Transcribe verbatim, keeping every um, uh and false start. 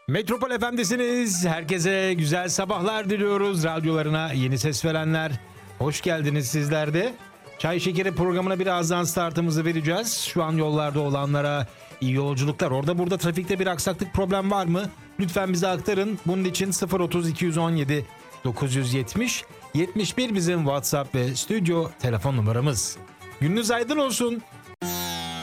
Metropol F M'desiniz. Herkese güzel sabahlar diliyoruz. Radyolarına yeni ses verenler, hoş geldiniz sizler de. Çay Şekeri programına birazdan startımızı vereceğiz. Şu an yollarda olanlara iyi yolculuklar. Orada burada trafikte bir aksaklık, problem var mı? Lütfen bize aktarın. Bunun için sıfır otuz iki on yedi dokuz yetmiş yetmiş bir bizim WhatsApp ve stüdyo telefon numaramız. Gününüz aydın olsun.